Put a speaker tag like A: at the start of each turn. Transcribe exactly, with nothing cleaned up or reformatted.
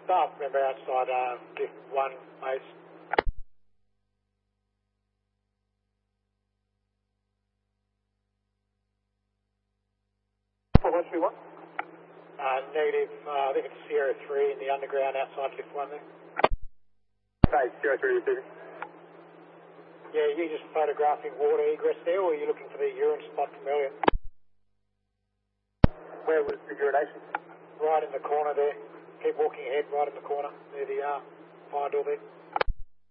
A: staff member outside uh, lift one base.
B: For what we want?
A: Uh, negative, uh, I think it's Sierra three in the underground outside lift one there.
B: Hey, Sierra three receiving.
A: Yeah, are you just photographing water egress there, or are you looking for the urine spot from earlier?
B: Where was the urination?
A: Right in the corner there. Keep walking ahead, right in the corner, near the uh, fire door there.